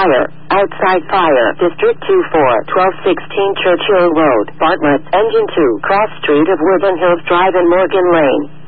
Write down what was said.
Fire. Outside fire. District 24, 1216 Churchill Road, Bartlett. Engine 2. Cross Street of Woodland Hills Drive and Morgan Lane.